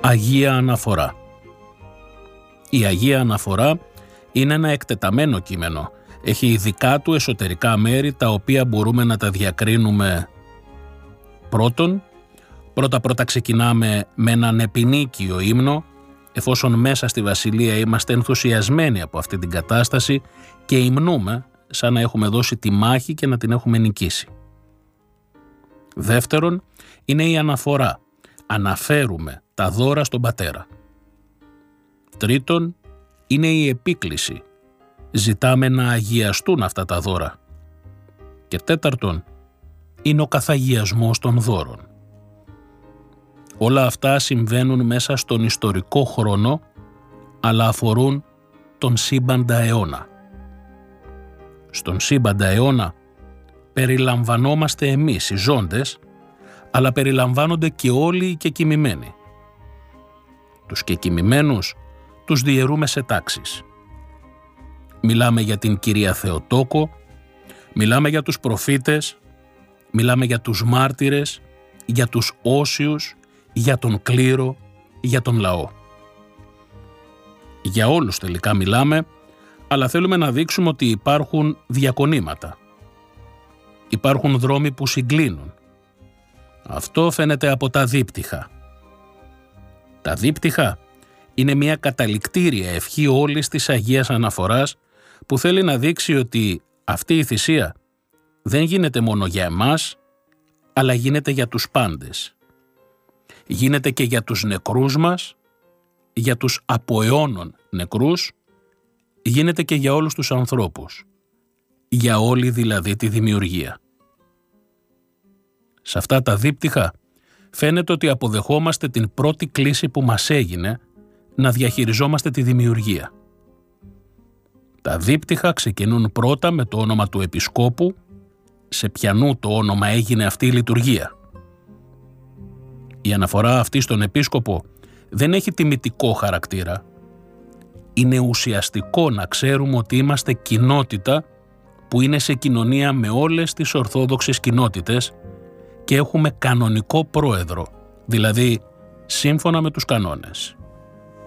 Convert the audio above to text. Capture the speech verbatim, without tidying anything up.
Αγία Αναφορά. Η Αγία Αναφορά είναι ένα εκτεταμένο κείμενο. Έχει ειδικά του εσωτερικά μέρη τα οποία μπορούμε να τα διακρίνουμε. Πρώτον, πρώτα-πρώτα ξεκινάμε με έναν επινίκιο ύμνο, εφόσον μέσα στη Βασιλεία είμαστε ενθουσιασμένοι από αυτή την κατάσταση και υμνούμε σαν να έχουμε δώσει τη μάχη και να την έχουμε νικήσει. Δεύτερον, είναι η αναφορά. Αναφέρουμε τα δώρα στον Πατέρα. Τρίτον, είναι η επίκληση. Ζητάμε να αγιαστούν αυτά τα δώρα. Και τέταρτον, είναι ο καθαγιασμός των δώρων. Όλα αυτά συμβαίνουν μέσα στον ιστορικό χρόνο, αλλά αφορούν τον σύμπαντα αιώνα. Στον σύμπαντα αιώνα περιλαμβανόμαστε εμείς οι ζώντες, αλλά περιλαμβάνονται και όλοι οι κεκοιμημένοι. Τους κεκοιμημένους τους διαιρούμε σε τάξεις. Μιλάμε για την Κυρία Θεοτόκο, μιλάμε για τους προφήτες, μιλάμε για τους μάρτυρες, για τους όσιους, για τον κλήρο, για τον λαό. Για όλους τελικά μιλάμε, αλλά θέλουμε να δείξουμε ότι υπάρχουν διακονήματα. Υπάρχουν δρόμοι που συγκλίνουν. Αυτό φαίνεται από τα δίπτυχα. Τα δίπτυχα είναι μια καταληκτήρια ευχή όλης της Αγίας Αναφοράς που θέλει να δείξει ότι αυτή η θυσία δεν γίνεται μόνο για εμάς, αλλά γίνεται για τους πάντες. Γίνεται και για τους νεκρούς μας, για τους από αιώνων νεκρούς, γίνεται και για όλους τους ανθρώπους, για όλη δηλαδή τη δημιουργία. Σε αυτά τα δίπτυχα φαίνεται ότι αποδεχόμαστε την πρώτη κλίση που μας έγινε να διαχειριζόμαστε τη δημιουργία. Τα δίπτυχα ξεκινούν πρώτα με το όνομα του Επισκόπου, σε ποιανού το όνομα έγινε αυτή η λειτουργία. Η αναφορά αυτή στον Επίσκοπο δεν έχει τιμητικό χαρακτήρα. Είναι ουσιαστικό να ξέρουμε ότι είμαστε κοινότητα που είναι σε κοινωνία με όλες τις ορθόδοξες κοινότητες και έχουμε κανονικό πρόεδρο, δηλαδή σύμφωνα με τους κανόνες.